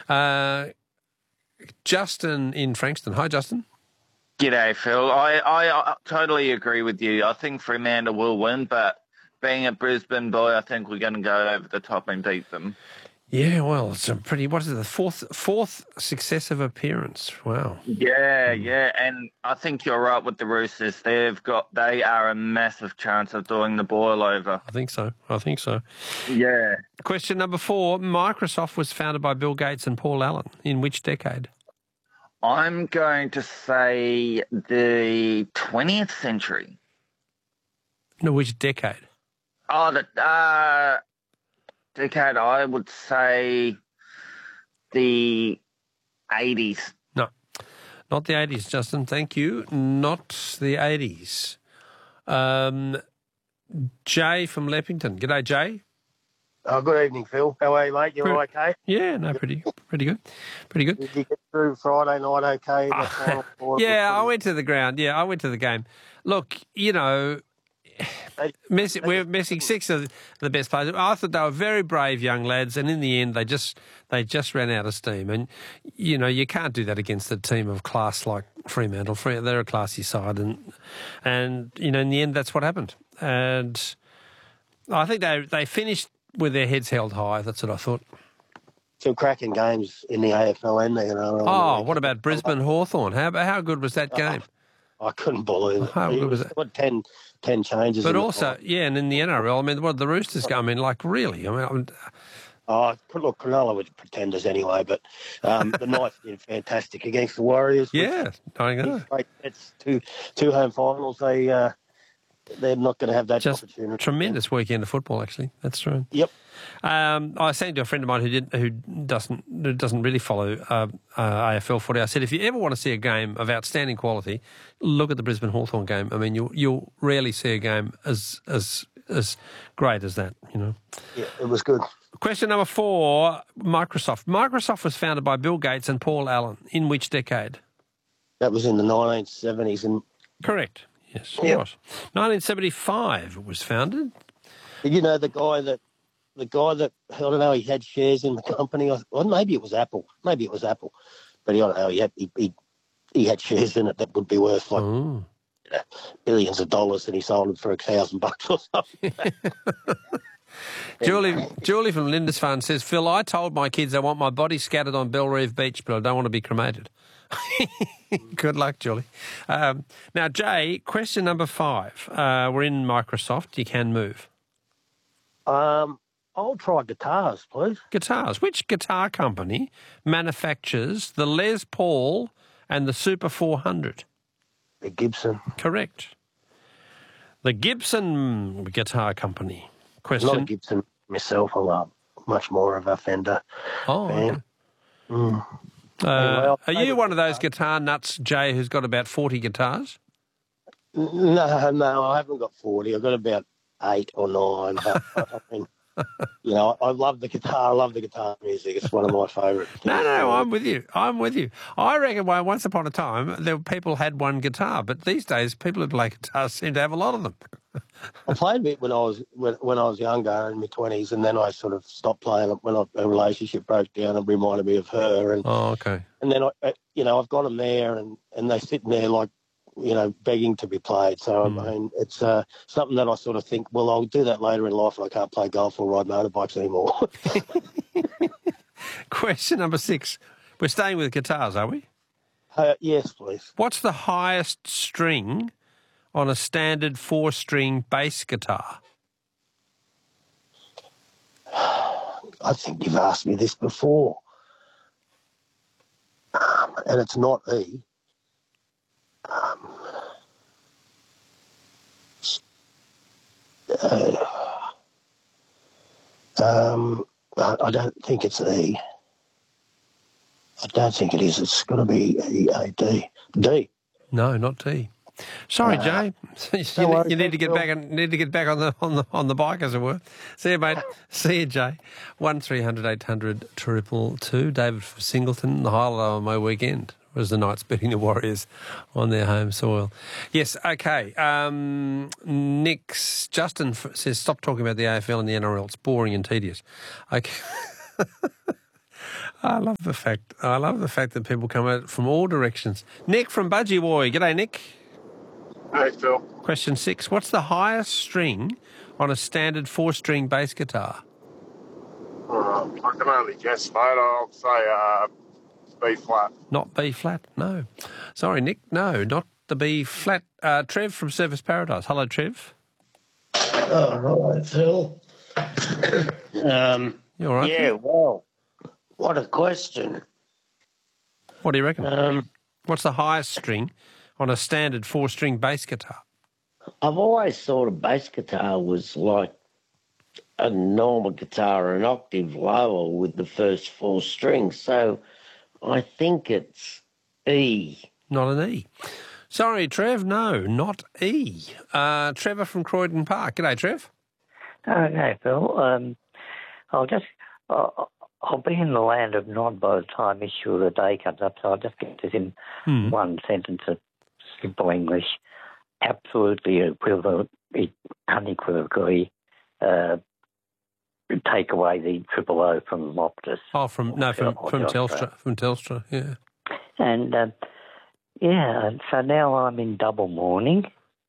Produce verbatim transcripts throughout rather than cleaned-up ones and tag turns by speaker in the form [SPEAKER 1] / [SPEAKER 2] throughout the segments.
[SPEAKER 1] Uh, Justin in Frankston. Hi, Justin.
[SPEAKER 2] G'day, Phil. I, I, I totally agree with you. I think Fremantle will win, but being a Brisbane boy, I think we're going to go over the top and beat them.
[SPEAKER 1] Yeah, well, it's a pretty, what is it, the fourth fourth successive appearance. Wow.
[SPEAKER 2] Yeah, mm. yeah, and I think you're right with the Roosters. They've got, they are a massive chance of doing the boil over.
[SPEAKER 1] I think so. I think so.
[SPEAKER 2] Yeah.
[SPEAKER 1] Question number four. Microsoft was founded by Bill Gates and Paul Allen. In which decade?
[SPEAKER 2] I'm going to say the twentieth century.
[SPEAKER 1] No, which decade?
[SPEAKER 2] Oh, the uh, decade, I would say the eighties.
[SPEAKER 1] No, not the eighties, Justin. Thank you. Not the eighties. Um, Jay from Leppington. G'day, Jay.
[SPEAKER 3] Oh, good evening, Phil. How are you, mate? You all okay?
[SPEAKER 1] Yeah, no, pretty pretty good. Pretty good.
[SPEAKER 3] Did you get through Friday night okay?
[SPEAKER 1] Uh, yeah, I went to the ground. Yeah, I went to the game. Look, you know, Messi, we're missing six of the best players. I thought they were very brave young lads, and in the end, they just they just ran out of steam. And you know, you can't do that against a team of class like Fremantle. They're a classy side, and and you know, in the end, that's what happened. And I think they they finished with their heads held high. That's what I thought.
[SPEAKER 3] Some cracking games in the A F L N. You know.
[SPEAKER 1] Oh, what about Brisbane Hawthorn? How how good was that game?
[SPEAKER 3] Oh, I couldn't believe it.
[SPEAKER 1] How
[SPEAKER 3] it
[SPEAKER 1] good was
[SPEAKER 3] was
[SPEAKER 1] it?
[SPEAKER 3] What, ten, ten changes.
[SPEAKER 1] But also, yeah, and in the N R L, I mean, what the Roosters go? I mean, like really? I mean, I mean
[SPEAKER 3] oh, look, Cronulla were pretenders anyway, but um, the Knights did fantastic against the Warriors.
[SPEAKER 1] Yeah, I know.
[SPEAKER 3] It's two two home finals. They uh, they're not going to have that
[SPEAKER 1] Just
[SPEAKER 3] opportunity.
[SPEAKER 1] Tremendous weekend of football, actually. That's true.
[SPEAKER 3] Yep.
[SPEAKER 1] Um, I was saying to a friend of mine who did, who doesn't who doesn't really follow uh, uh, A F L footy. I said, if you ever want to see a game of outstanding quality, look at the Brisbane Hawthorn game. I mean, you'll you'll rarely see a game as as as great as that. You know.
[SPEAKER 3] Yeah, it was good.
[SPEAKER 1] Question number four: Microsoft. Microsoft was founded by Bill Gates and Paul Allen. In which decade?
[SPEAKER 3] That was in the nineteen seventies. And
[SPEAKER 1] correct. Yes, it
[SPEAKER 3] yep.
[SPEAKER 1] was. nineteen seventy-five it was founded.
[SPEAKER 3] Did you know the guy that, the guy that, I don't know, he had shares in the company? Or maybe it was Apple. Maybe it was Apple. But I don't know, he had, he, he, he had shares in it that would be worth like
[SPEAKER 1] oh.
[SPEAKER 3] you know, billions of dollars, and he sold it for a thousand bucks or something.
[SPEAKER 1] Julie, Julie from Lindisfarne says, Phil, I told my kids I want my body scattered on Bellerive Beach, but I don't want to be cremated. Good luck, Julie. Um, now, Jay, question number five. Uh, we're in Microsoft. You can move.
[SPEAKER 3] Um, I'll try guitars, please.
[SPEAKER 1] Guitars. Which guitar company manufactures the Les Paul and the Super four hundred?
[SPEAKER 3] The Gibson.
[SPEAKER 1] Correct. The Gibson Guitar Company. Question.
[SPEAKER 3] Not a Gibson myself. I'm uh, much more of a Fender
[SPEAKER 1] oh,
[SPEAKER 3] fan.
[SPEAKER 1] Okay.
[SPEAKER 3] Mm.
[SPEAKER 1] Uh,
[SPEAKER 3] anyway,
[SPEAKER 1] are you one of those guitar nuts, Jay, who's got about forty guitars?
[SPEAKER 3] No, no, I haven't got forty. I've got about eight or nine. But, I mean, you know, I love the guitar. I love the guitar music. It's one of my favourite things.
[SPEAKER 1] No, no, I'm with you. I'm with you. I reckon well, once upon a time, there were people had one guitar, but these days people who play guitars seem to have a lot of them.
[SPEAKER 3] I played a bit when I was when, when I was younger, in my twenties, and then I sort of stopped playing when I, a relationship broke down and reminded me of her. And
[SPEAKER 1] oh, okay.
[SPEAKER 3] And then I, you know, I've got them there, and, and they're sitting there like, you know, begging to be played. So mm. I mean, it's uh, something that I sort of think, well, I'll do that later in life, and I can't play golf or ride motorbikes anymore.
[SPEAKER 1] Question number six. We're staying with guitars, are we?
[SPEAKER 3] Uh, yes, please.
[SPEAKER 1] What's the highest string on a standard four-string bass guitar?
[SPEAKER 3] I think you've asked me this before. Um, and it's not E. Um, uh, um, I, I don't think it's E. I don't think it is. It's got to be E, A, D. D.
[SPEAKER 1] No, not D. Sorry,
[SPEAKER 3] uh,
[SPEAKER 1] Jay. you,
[SPEAKER 3] no worries,
[SPEAKER 1] you need to get
[SPEAKER 3] Phil.
[SPEAKER 1] back on. Need to get back on the on the on the bike, as it were. See you, mate. See you, Jay. One three hundred eight hundred triple two. David from Singleton. The highlight of my weekend was the Knights beating the Warriors on their home soil. Yes. Okay. Um, Nick's Justin says stop talking about the A F L and the N R L. It's boring and tedious. Okay. I love the fact. I love the fact that people come out from all directions. Nick from Budgewoi. G'day, Nick.
[SPEAKER 4] Hey, Phil.
[SPEAKER 1] Question six. What's the highest string on a standard four-string bass guitar?
[SPEAKER 4] Uh, I can only guess, mate. I'll say uh, B flat.
[SPEAKER 1] Not B flat. No. Sorry, Nick. No, not the B flat. Uh, Trev from Surfers Paradise. Hello, Trev.
[SPEAKER 3] Oh, right, Phil. um,
[SPEAKER 1] You all right?
[SPEAKER 3] yeah, well, what a question.
[SPEAKER 1] What do you reckon?
[SPEAKER 3] Um,
[SPEAKER 1] What's the highest string on a standard four-string bass guitar?
[SPEAKER 5] I've always thought a bass guitar was like a normal guitar, an octave lower with the first four strings. So I think it's E.
[SPEAKER 1] Not an E. Sorry, Trev. No, not E. Uh, Trevor from Croydon Park. G'day, Trev.
[SPEAKER 6] Okay, Phil. Um, I'll just, uh, I'll be in the land of Nod by the time issue of the day comes up, so I'll just get this in
[SPEAKER 1] Hmm.
[SPEAKER 6] one sentence of simple English. Absolutely equivalent, unequivocally, uh, take away the triple O from Optus.
[SPEAKER 1] Oh, from no, from
[SPEAKER 6] Or
[SPEAKER 1] from
[SPEAKER 6] Telstra.
[SPEAKER 1] Telstra. From Telstra. Yeah.
[SPEAKER 6] And, um, yeah, and so now I'm in double mourning.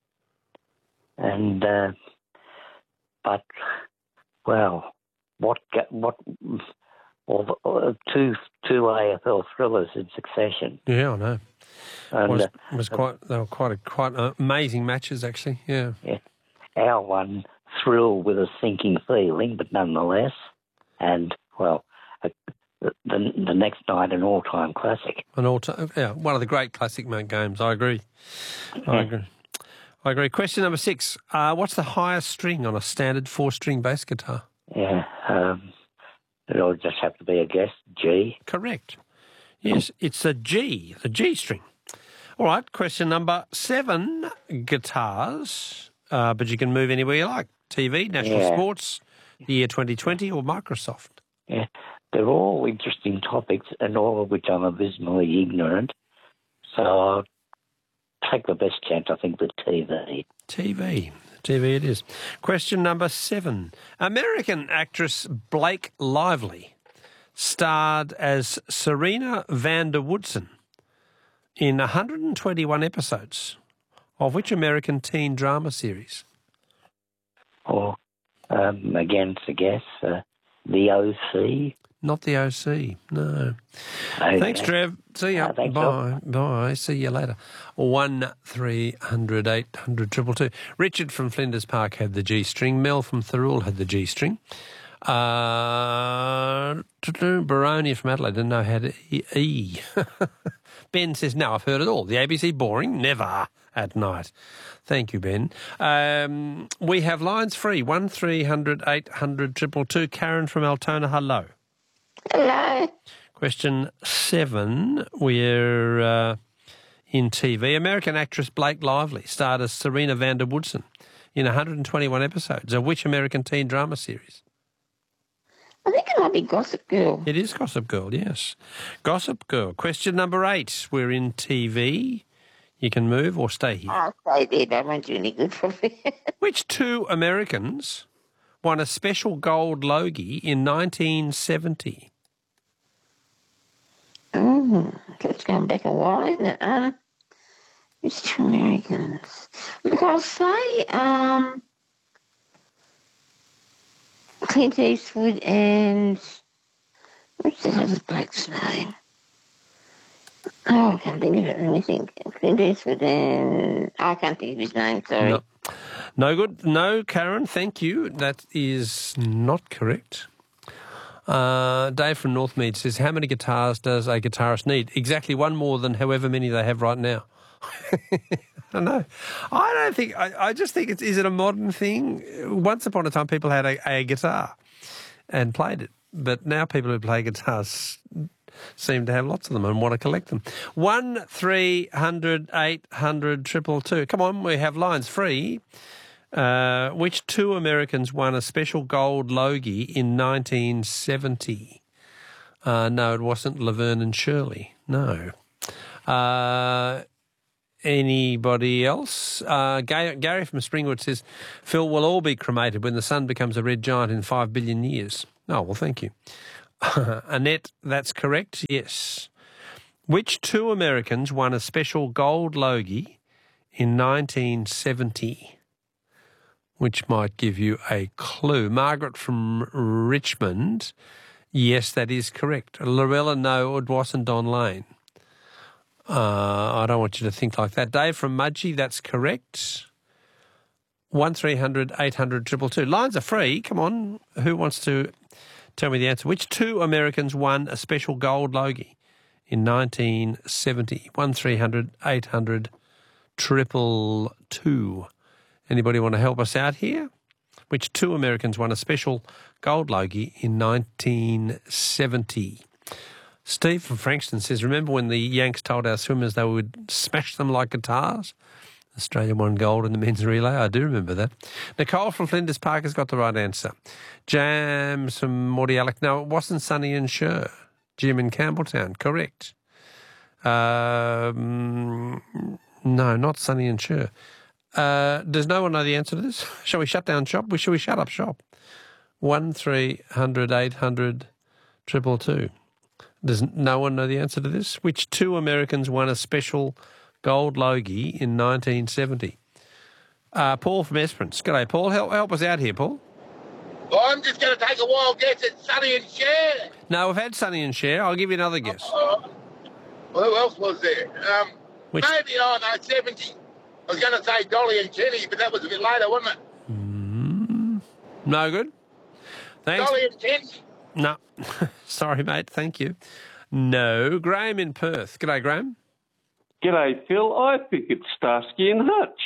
[SPEAKER 6] And, uh, but, well, what, ga- what, all the, uh, two, two A F L thrillers in succession.
[SPEAKER 1] Yeah, I know.
[SPEAKER 6] And,
[SPEAKER 1] was
[SPEAKER 6] uh,
[SPEAKER 1] was quite they were quite a, quite uh, amazing matches actually. Yeah.
[SPEAKER 6] yeah, our one thrill with a sinking feeling, but nonetheless, and, well, uh, the, the, the next night an all-time classic.
[SPEAKER 1] An all time, yeah, one of the great classic mate games. I agree. I agree. I agree. Question number six. Uh, what's the highest string on a standard four-string bass guitar?
[SPEAKER 6] Yeah, um, it'll just have to be a guess, G.
[SPEAKER 1] Correct. Yes, it's a G, the G string. All right, question number seven. Guitars, uh, but you can move anywhere you like. T V, National
[SPEAKER 6] Yeah.
[SPEAKER 1] Sports, the year twenty twenty, or Microsoft.
[SPEAKER 6] Yeah, they're all interesting topics, and all of which I'm abysmally ignorant. So I'll take the best chance, I think, with T V.
[SPEAKER 1] T V. T V it is. Question number seven. American actress Blake Lively starred as Serena van der Woodsen in one hundred twenty-one episodes of which American teen drama series?
[SPEAKER 6] Or, um, again, it's a guess, uh, the O C.
[SPEAKER 1] Not the O C, no.
[SPEAKER 6] Okay.
[SPEAKER 1] Thanks, Trev. See ya.
[SPEAKER 6] Uh, thanks,
[SPEAKER 1] Bye. Bye. See you later. One three hundred eight hundred triple two. Richard from Flinders Park had the G string. Mel from Thirroul had the G string. Uh, Baroni from Adelaide didn't know how to E. e. Ben says, no, I've heard it all. The A B C boring? Never at night. Thank you, Ben. Um, we have lines free. One three hundred eight hundred triple two. Karen from Altona, hello.
[SPEAKER 7] Hello.
[SPEAKER 1] Question seven. We're uh, in T V. American actress Blake Lively starred as Serena van der Woodsen in one hundred twenty-one episodes of which American teen drama series?
[SPEAKER 7] I think it might be Gossip Girl.
[SPEAKER 1] It is Gossip Girl, yes. Gossip Girl. Question number eight. We're in T V. You can move or stay here.
[SPEAKER 7] I'll stay there. That won't do any good for me.
[SPEAKER 1] Which two Americans won a special gold Logie in nineteen seventy?
[SPEAKER 7] Oh, that's going back a while, isn't it? Uh, it's two Americans. Look, I'll say um, Clint Eastwood and what's the other bloke's name? Oh, I can't think of it. Let me think. Clint Eastwood and I can't think of his name. Sorry.
[SPEAKER 1] No. No good. No, Karen, thank you. That is not correct. Uh, Dave from Northmead says, how many guitars does a guitarist need? Exactly one more than however many they have right now. I know. I don't think, I, I just think it's, is it a modern thing? Once upon a time, people had a, a guitar and played it. But now people who play guitars seem to have lots of them and want to collect them. One, three hundred, eight hundred, triple two. Come on, we have lines free. Uh, which two Americans won a special gold Logie in nineteen seventy? Uh, no, it wasn't Laverne and Shirley. No. Uh, anybody else? Uh, Gary, Gary from Springwood says, Phil, will all be cremated when the sun becomes a red giant in five billion years. Oh, well, thank you. Annette, that's correct, yes. Which two Americans won a special gold Logie in nineteen seventy? Which might give you a clue. Margaret from Richmond, yes, that is correct. Lorella, no, it wasn't Don Lane. Uh, I don't want you to think like that. Dave from Mudgee, that's correct. one three hundred eight hundred two two two. Lines are free. Come on. Who wants to tell me the answer? Which two Americans won a special gold Logie in nineteen seventy? one three hundred eight hundred two two two. Anybody want to help us out here? Which two Americans won a special gold Logie in nineteen seventy? Steve from Frankston says, remember when the Yanks told our swimmers they would smash them like guitars? Australia won gold in the men's relay. I do remember that. Nicole from Flinders Park has got the right answer. Jams from Morty Alec. No, it wasn't Sonny and Cher. Jim in Campbelltown. Correct. Um, no, not Sonny and Cher. Uh, does no one know the answer to this? Shall we shut down shop? Shall we shut up shop? One three hundred eight hundred triple two. Does no one know the answer to this? Which two Americans won a special gold Logie in nineteen seventy? Uh, Paul from Esperance. G'day, Paul. Help, help us out here, Paul.
[SPEAKER 8] Well, I'm just going to take a wild guess at Sonny and Cher.
[SPEAKER 1] No, we've had Sonny and Cher. I'll give you another guess.
[SPEAKER 8] Uh, who else was there? Um,
[SPEAKER 1] Which...
[SPEAKER 8] Maybe, oh no, seventy. I was going to say Dolly and Jenny, but that was a bit later, wasn't it?
[SPEAKER 1] Mm, no good. Thanks.
[SPEAKER 8] Dolly and Jenny.
[SPEAKER 1] No. Sorry, mate. Thank you. No. Graham in Perth. G'day, Graham.
[SPEAKER 9] G'day, Phil. I think it's Starsky and Hutch.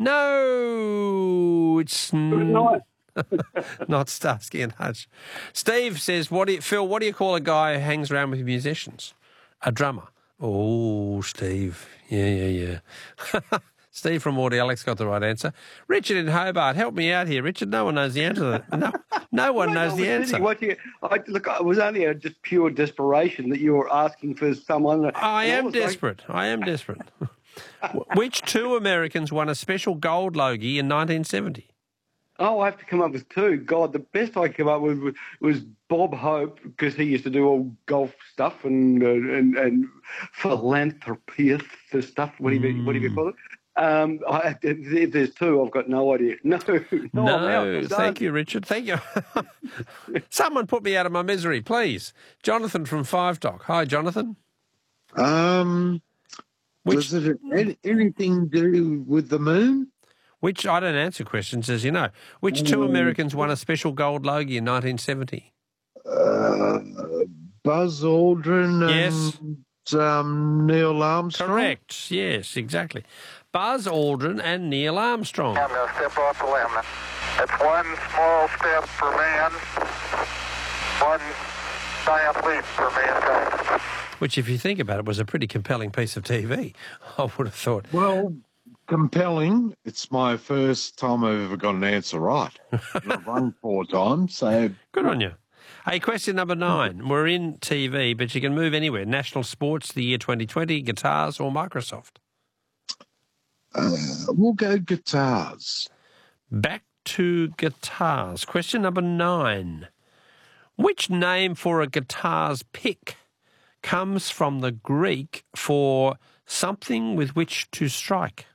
[SPEAKER 1] No, it's
[SPEAKER 9] Good night.
[SPEAKER 1] not Starsky and Hutch. Steve says, "What do you, Phil, what do you call a guy who hangs around with musicians? A drummer." Oh, Steve. Yeah, yeah, yeah. Steve from Morty Alex got the right answer. Richard in Hobart, help me out here. Richard, no one knows the answer to that. No, no one
[SPEAKER 10] Wait,
[SPEAKER 1] knows
[SPEAKER 10] I
[SPEAKER 1] the
[SPEAKER 10] was
[SPEAKER 1] answer.
[SPEAKER 10] sitting watching, I, look, it was only a just pure desperation that you were asking for someone.
[SPEAKER 1] I am
[SPEAKER 10] was
[SPEAKER 1] desperate.
[SPEAKER 10] Like...
[SPEAKER 1] I am desperate. Which two Americans won a special gold Logie in nineteen seventy?
[SPEAKER 10] Oh, I have to come up with two. God, the best I came up with was, was Bob Hope, because he used to do all golf stuff and uh, and, and philanthropy stuff. What do you
[SPEAKER 1] mm.
[SPEAKER 10] what do you call it? Um, I, if there's two, I've got no idea. No, no,
[SPEAKER 1] no thank you, Richard. Thank you. Someone put me out of my misery, please. Jonathan from Five Dock. Hi, Jonathan.
[SPEAKER 11] Um,
[SPEAKER 1] Which,
[SPEAKER 11] does it any, anything to do with the moon?
[SPEAKER 1] Which, I don't answer questions, as you know. Which two Americans won a special gold Logie in nineteen seventy?
[SPEAKER 11] Uh, Buzz Aldrin
[SPEAKER 1] yes.
[SPEAKER 11] and um, Neil Armstrong?
[SPEAKER 1] Correct, yes, exactly. Buzz Aldrin and Neil Armstrong.
[SPEAKER 12] I'm going to step off the limb. It's one small step for man, one giant leap for mankind.
[SPEAKER 1] Which, if you think about it, was a pretty compelling piece of T V, I would have thought.
[SPEAKER 11] Well, compelling. It's my first time I've ever got an answer right. I've run four times, so...
[SPEAKER 1] Good on you. Hey, question number nine. We're in T V, but you can move anywhere. National sports, the year twenty twenty, guitars or Microsoft?
[SPEAKER 11] Uh, we'll go guitars.
[SPEAKER 1] Back to guitars. Question number nine. Which name for a guitar's pick comes from the Greek for something with which to strike?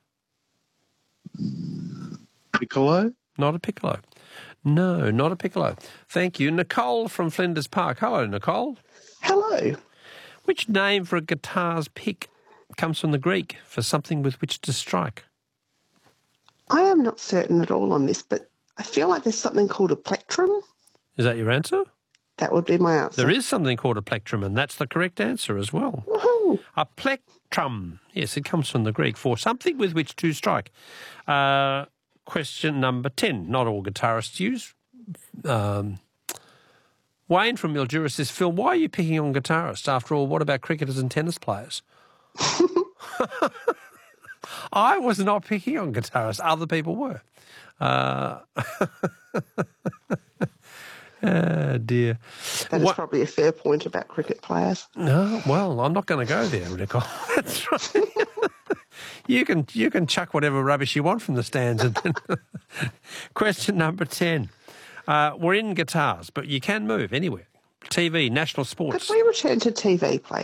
[SPEAKER 11] Piccolo?
[SPEAKER 1] Not a piccolo. No, not a piccolo. Thank you. Nicole from Flinders Park. Hello, Nicole.
[SPEAKER 13] Hello.
[SPEAKER 1] Which name for a guitar's pick comes from the Greek for something with which to strike?
[SPEAKER 13] I am not certain at all on this, but I feel like there's something called a plectrum.
[SPEAKER 1] Is that your answer?
[SPEAKER 13] That would be my answer.
[SPEAKER 1] There is something called a plectrum, and that's the correct answer as well.
[SPEAKER 13] Woohoo!
[SPEAKER 1] A plectrum. Yes, it comes from the Greek for something with which to strike. Uh, question number ten. Not all guitarists use. Um, Wayne from Mildura says, Phil, why are you picking on guitarists? After all, what about cricketers and tennis players? I was not picking on guitarists. Other people were. Uh, oh, dear.
[SPEAKER 13] That is what? Probably a fair point about cricket players.
[SPEAKER 1] No, well, I'm not going to go there, Nicole. That's right. You can you can chuck whatever rubbish you want from the stands. Question number ten. Uh, we're in guitars, but you can move anywhere. T V, national sports.
[SPEAKER 13] Could we return to T V, please?